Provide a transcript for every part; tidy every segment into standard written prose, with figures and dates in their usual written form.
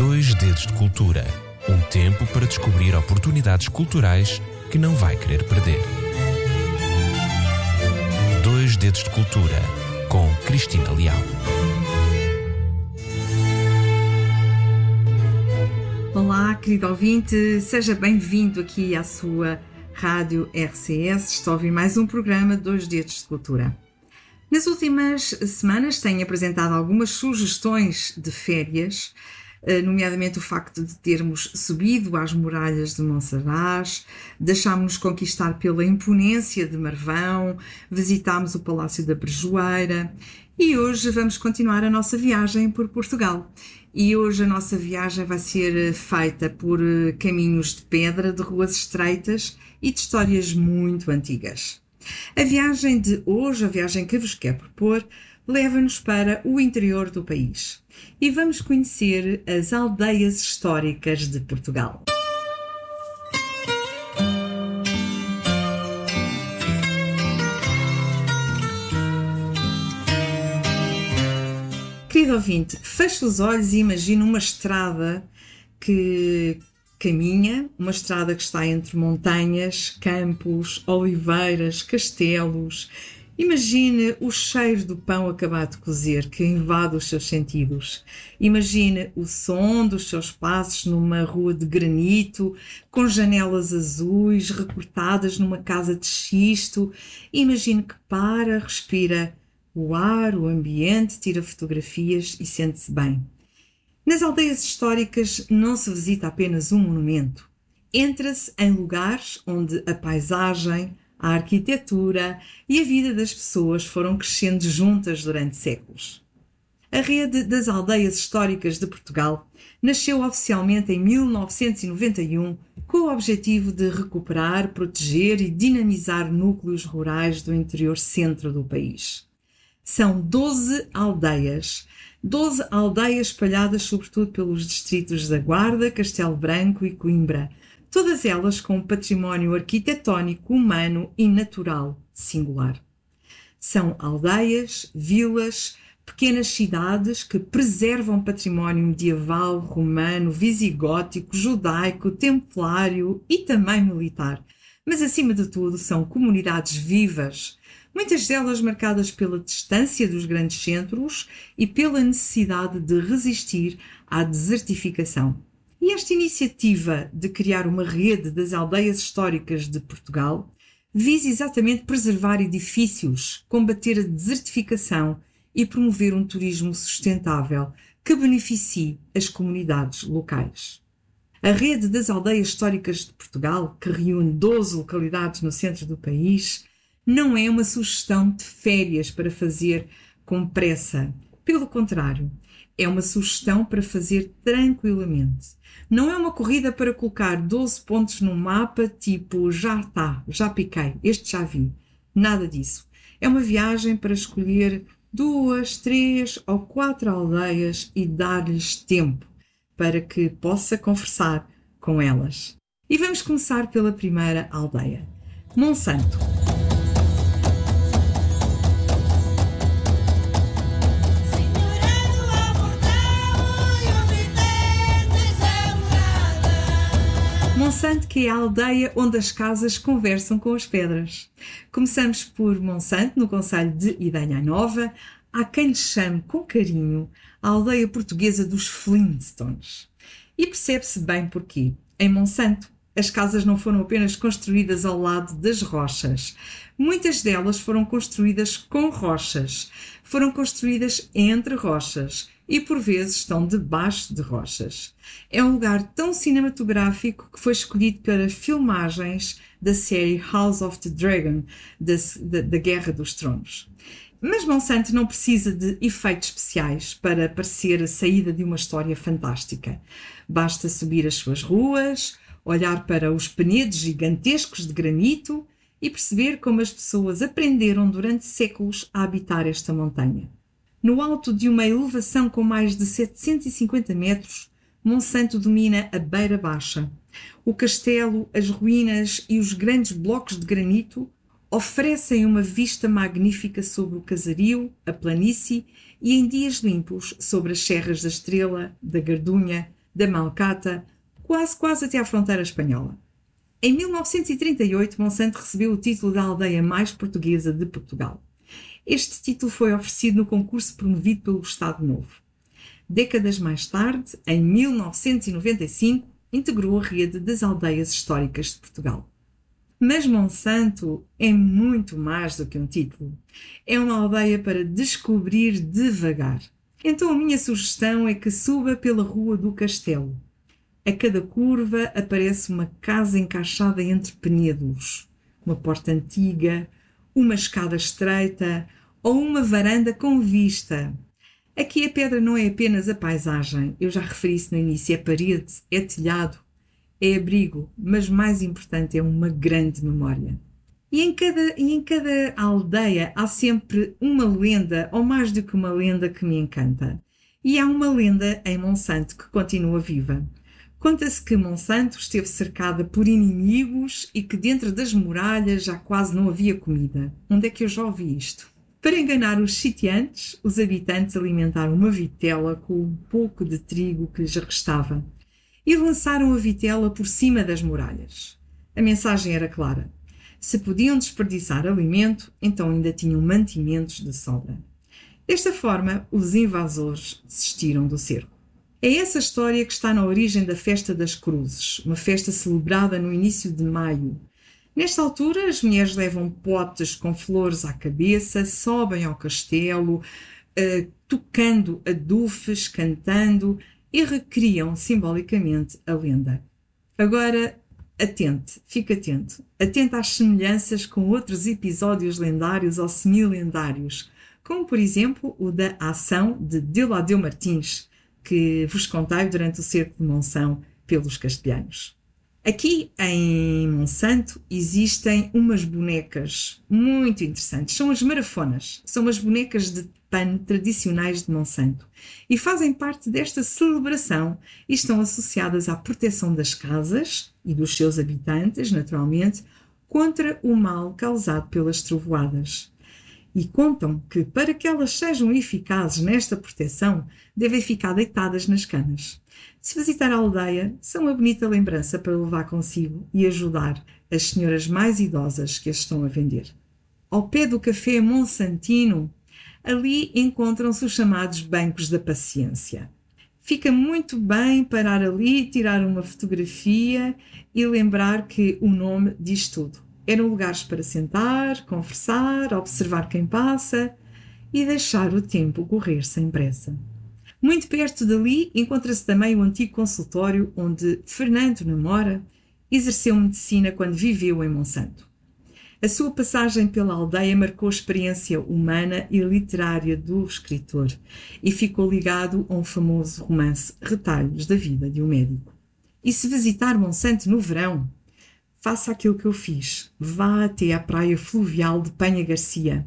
Dois Dedos de Cultura. Um tempo para descobrir oportunidades culturais que não vai querer perder. Dois Dedos de Cultura, com Cristina Leal. Olá, querido ouvinte, seja bem-vindo aqui à sua rádio RCS. Estou a ouvir mais um programa Dois Dedos de Cultura. Nas últimas semanas tenho apresentado algumas sugestões de férias, nomeadamente o facto de termos subido às muralhas de Monsaraz, deixámos-nos conquistar pela imponência de Marvão, visitámos o Palácio da Brejoeira e hoje vamos continuar a nossa viagem por Portugal. E hoje a nossa viagem vai ser feita por caminhos de pedra, de ruas estreitas e de histórias muito antigas. A viagem de hoje, a viagem que vos quero propor, leva-nos para o interior do país e vamos conhecer as aldeias históricas de Portugal. Querido ouvinte, feche os olhos e imagine uma estrada que caminha, uma estrada que está entre montanhas, campos, oliveiras, castelos. Imagine o cheiro do pão acabado de cozer que invade os seus sentidos. Imagine o som dos seus passos numa rua de granito, com janelas azuis recortadas numa casa de xisto. Imagine que para, respira o ar, o ambiente, tira fotografias e sente-se bem. Nas aldeias históricas não se visita apenas um monumento. Entra-se em lugares onde a paisagem, a arquitetura e a vida das pessoas foram crescendo juntas durante séculos. A Rede das Aldeias Históricas de Portugal nasceu oficialmente em 1991 com o objetivo de recuperar, proteger e dinamizar núcleos rurais do interior centro do país. São 12 aldeias espalhadas sobretudo pelos distritos da Guarda, Castelo Branco e Coimbra, todas elas com um património arquitetónico, humano e natural singular. São aldeias, vilas, pequenas cidades que preservam património medieval, romano, visigótico, judaico, templário e também militar. Mas, acima de tudo, são comunidades vivas, muitas delas marcadas pela distância dos grandes centros e pela necessidade de resistir à desertificação. E esta iniciativa de criar uma rede das aldeias históricas de Portugal visa exatamente preservar edifícios, combater a desertificação e promover um turismo sustentável que beneficie as comunidades locais. A Rede das Aldeias Históricas de Portugal, que reúne 12 localidades no centro do país, não é uma sugestão de férias para fazer com pressa. Pelo contrário, é uma sugestão para fazer tranquilamente. Não é uma corrida para colocar 12 pontos no mapa tipo já está, já piquei, este já vi. Nada disso. É uma viagem para escolher 2, 3 ou 4 aldeias e dar-lhes tempo para que possa conversar com elas. E vamos começar pela primeira aldeia, Monsanto. Monsanto, que é a aldeia onde as casas conversam com as pedras. Começamos por Monsanto, no concelho de Idanha Nova. Há quem lhe chame com carinho a aldeia portuguesa dos Flintstones. E percebe-se bem porquê. Em Monsanto, as casas não foram apenas construídas ao lado das rochas. Muitas delas foram construídas com rochas. Foram construídas entre rochas e, por vezes, estão debaixo de rochas. É um lugar tão cinematográfico que foi escolhido para filmagens da série House of the Dragon, da Guerra dos Tronos. Mas Monsanto não precisa de efeitos especiais para parecer a saída de uma história fantástica. Basta subir as suas ruas, olhar para os penedos gigantescos de granito e perceber como as pessoas aprenderam durante séculos a habitar esta montanha. No alto de uma elevação com mais de 750 metros, Monsanto domina a Beira Baixa. O castelo, as ruínas e os grandes blocos de granito oferecem uma vista magnífica sobre o casario, a planície e, em dias limpos, sobre as serras da Estrela, da Gardunha, da Malcata, quase até à fronteira espanhola. Em 1938, Monsanto recebeu o título da aldeia mais portuguesa de Portugal. Este título foi oferecido no concurso promovido pelo Estado Novo. Décadas mais tarde, em 1995, integrou a rede das aldeias históricas de Portugal. Mas Monsanto é muito mais do que um título. É uma aldeia para descobrir devagar. Então a minha sugestão é que suba pela Rua do Castelo. A cada curva aparece uma casa encaixada entre penedos, uma porta antiga, uma escada estreita ou uma varanda com vista. Aqui a pedra não é apenas a paisagem, eu já referi isso no início, é parede, é telhado, é abrigo, mas mais importante é uma grande memória. E em cada aldeia há sempre uma lenda, ou mais do que uma lenda, que me encanta. E há uma lenda em Monsanto que continua viva. Conta-se que Monsanto esteve cercada por inimigos e que dentro das muralhas já quase não havia comida. Onde é que eu já ouvi isto? Para enganar os sitiantes, os habitantes alimentaram uma vitela com um pouco de trigo que lhes restava e lançaram a vitela por cima das muralhas. A mensagem era clara. Se podiam desperdiçar alimento, então ainda tinham mantimentos de sobra. Desta forma, os invasores desistiram do cerco. É essa história que está na origem da Festa das Cruzes, uma festa celebrada no início de maio. Nesta altura, as mulheres levam potes com flores à cabeça, sobem ao castelo, tocando adufes, cantando e recriam simbolicamente a lenda. Agora, fique atento. Atento às semelhanças com outros episódios lendários ou semi-lendários, como, por exemplo, o da ação de Deladeu Martins, que vos contei durante o cerco de Monção pelos castelhanos. Aqui em Monsanto existem umas bonecas muito interessantes. São as marafonas. São as bonecas de pano tradicionais de Monsanto e fazem parte desta celebração e estão associadas à proteção das casas e dos seus habitantes, naturalmente, contra o mal causado pelas trovoadas. E contam que, para que elas sejam eficazes nesta proteção, devem ficar deitadas nas camas. Se visitar a aldeia, são uma bonita lembrança para levar consigo e ajudar as senhoras mais idosas que as estão a vender. Ao pé do café Monsantino, ali encontram-se os chamados bancos da paciência. Fica muito bem parar ali, tirar uma fotografia e lembrar que o nome diz tudo. Eram lugares para sentar, conversar, observar quem passa e deixar o tempo correr sem pressa. Muito perto dali encontra-se também o antigo consultório onde Fernando Namora exerceu medicina quando viveu em Monsanto. A sua passagem pela aldeia marcou a experiência humana e literária do escritor e ficou ligado a um famoso romance, Retalhos da Vida de um Médico. E se visitar Monsanto no verão, faça aquilo que eu fiz. Vá até à praia fluvial de Penha Garcia,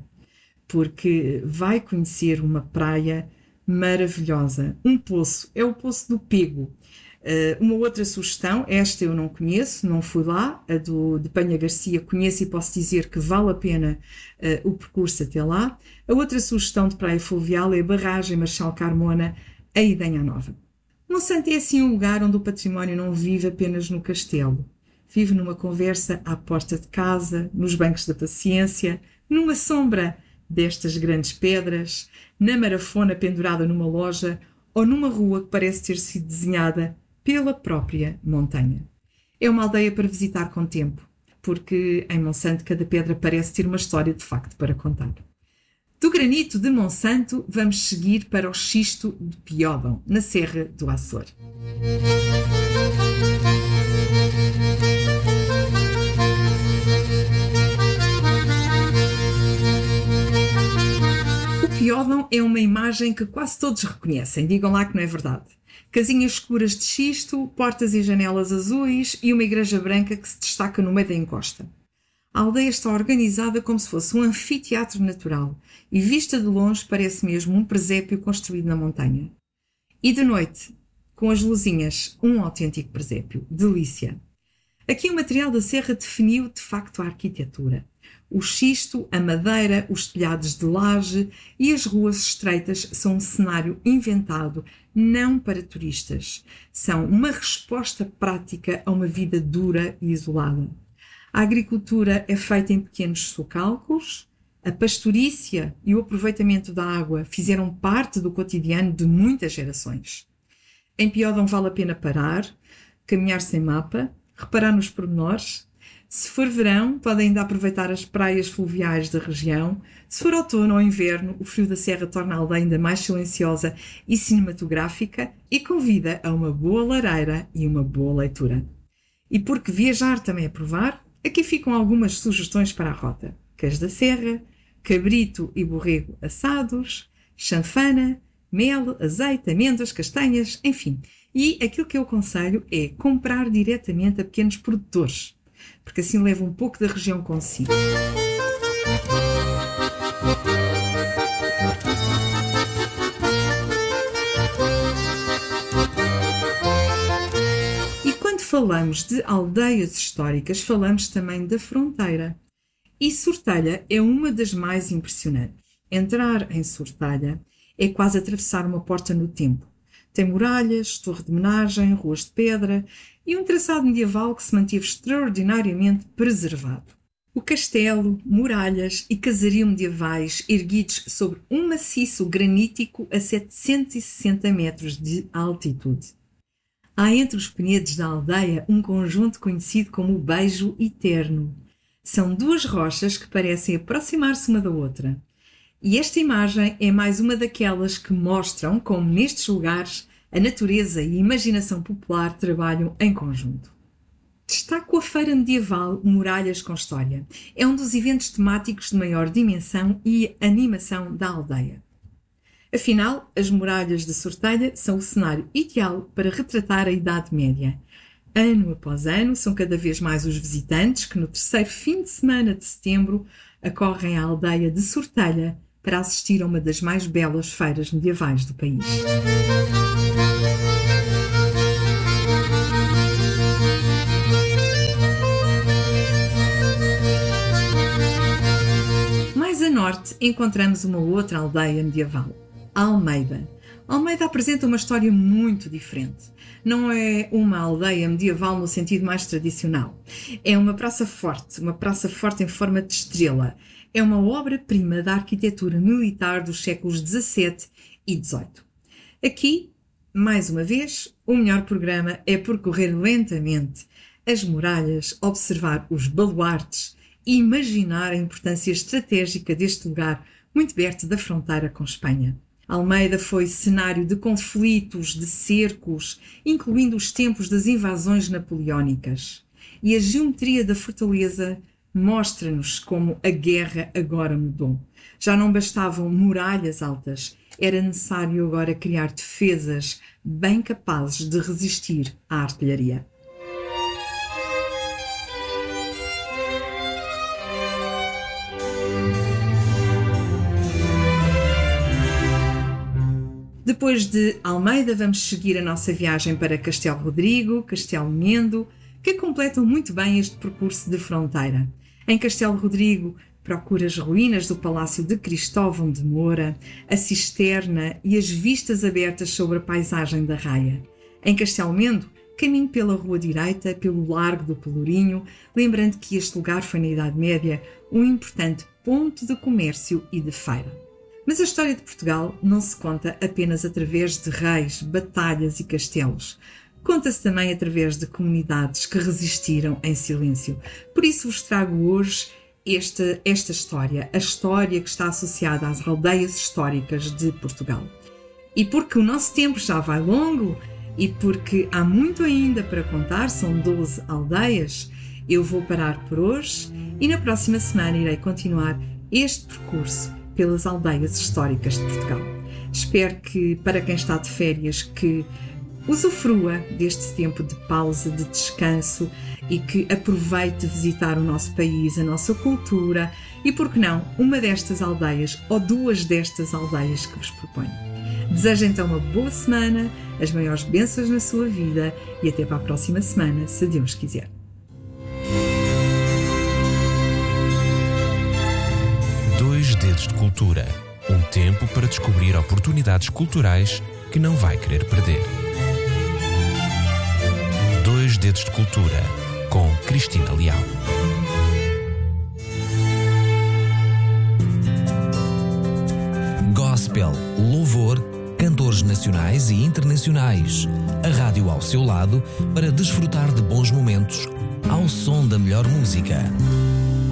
porque vai conhecer uma praia maravilhosa. Um poço, é o Poço do Pego. Uma outra sugestão, esta eu não conheço, não fui lá, a de Penha Garcia conheço e posso dizer que vale a pena o percurso até lá. A outra sugestão de praia fluvial é a Barragem Marechal Carmona, a Idenha Nova. Monsanto é assim um lugar onde o património não vive apenas no castelo. Vive numa conversa à porta de casa, nos bancos da paciência, numa sombra destas grandes pedras, na marafona pendurada numa loja ou numa rua que parece ter sido desenhada pela própria montanha. É uma aldeia para visitar com tempo, porque em Monsanto cada pedra parece ter uma história de facto para contar. Do granito de Monsanto vamos seguir para o xisto de Piódão, na Serra do Açor. Piódão é uma imagem que quase todos reconhecem, digam lá que não é verdade. Casinhas escuras de xisto, portas e janelas azuis e uma igreja branca que se destaca no meio da encosta. A aldeia está organizada como se fosse um anfiteatro natural e vista de longe parece mesmo um presépio construído na montanha. E de noite, com as luzinhas, um autêntico presépio. Delícia! Aqui o material da serra definiu de facto a arquitetura. O xisto, a madeira, os telhados de laje e as ruas estreitas são um cenário inventado não para turistas. São uma resposta prática a uma vida dura e isolada. A agricultura é feita em pequenos socalcos. A pastorícia e o aproveitamento da água fizeram parte do cotidiano de muitas gerações. Em Piódão vale a pena parar, caminhar sem mapa, reparar nos pormenores. Se for verão, pode ainda aproveitar as praias fluviais da região. Se for outono ou inverno, o frio da serra torna a aldeia ainda mais silenciosa e cinematográfica e convida a uma boa lareira e uma boa leitura. E porque viajar também é provar, aqui ficam algumas sugestões para a rota. Queijo da serra, cabrito e borrego assados, chanfana, mel, azeite, amêndoas, castanhas, enfim. E aquilo que eu aconselho é comprar diretamente a pequenos produtores, porque assim leva um pouco da região consigo. E quando falamos de aldeias históricas, falamos também da fronteira. E Sortelha é uma das mais impressionantes. Entrar em Sortelha é quase atravessar uma porta no tempo. Tem muralhas, torre de homenagem, ruas de pedra e um traçado medieval que se manteve extraordinariamente preservado. O castelo, muralhas e casario medievais erguidos sobre um maciço granítico a 760 metros de altitude. Há entre os penedos da aldeia um conjunto conhecido como o Beijo Eterno. São duas rochas que parecem aproximar-se uma da outra. E esta imagem é mais uma daquelas que mostram como nestes lugares a natureza e a imaginação popular trabalham em conjunto. Destaco a Feira Medieval Muralhas com História. É um dos eventos temáticos de maior dimensão e animação da aldeia. Afinal, as muralhas de Sortelha são o cenário ideal para retratar a Idade Média. Ano após ano, são cada vez mais os visitantes que no terceiro fim de semana de setembro acorrem à aldeia de Sortelha para assistir a uma das mais belas feiras medievais do país. Mais a norte encontramos uma outra aldeia medieval, Almeida. Almeida apresenta uma história muito diferente. Não é uma aldeia medieval no sentido mais tradicional. É uma praça forte em forma de estrela. É uma obra-prima da arquitetura militar dos séculos XVII e XVIII. Aqui, mais uma vez, o melhor programa é percorrer lentamente as muralhas, observar os baluartes e imaginar a importância estratégica deste lugar muito perto da fronteira com Espanha. Almeida foi cenário de conflitos, de cercos, incluindo os tempos das invasões napoleónicas. E a geometria da fortaleza mostra-nos como a guerra agora mudou. Já não bastavam muralhas altas, era necessário agora criar defesas bem capazes de resistir à artilharia. Depois de Almeida, vamos seguir a nossa viagem para Castelo Rodrigo, Castelo Mendo, que completam muito bem este percurso de fronteira. Em Castelo Rodrigo, procura as ruínas do Palácio de Cristóvão de Moura, a cisterna e as vistas abertas sobre a paisagem da Raia. Em Castelo Mendo, caminho pela rua direita, pelo Largo do Pelourinho, lembrando que este lugar foi, na Idade Média, um importante ponto de comércio e de feira. Mas a história de Portugal não se conta apenas através de reis, batalhas e castelos. Conta-se também através de comunidades que resistiram em silêncio. Por isso vos trago hoje esta história, a história que está associada às aldeias históricas de Portugal. E porque o nosso tempo já vai longo e porque há muito ainda para contar, são 12 aldeias, eu vou parar por hoje e na próxima semana irei continuar este percurso pelas aldeias históricas de Portugal. Espero que, para quem está de férias, que usufrua deste tempo de pausa, de descanso e que aproveite visitar o nosso país, a nossa cultura e, por que não, uma destas aldeias ou duas destas aldeias que vos proponho. Desejo então uma boa semana, as maiores bênçãos na sua vida e até para a próxima semana, se Deus quiser. Dedos de Cultura. Um tempo para descobrir oportunidades culturais que não vai querer perder. 2 Dedos de Cultura, com Cristina Leal. Gospel, louvor, cantores nacionais e internacionais. A rádio ao seu lado para desfrutar de bons momentos, ao som da melhor música.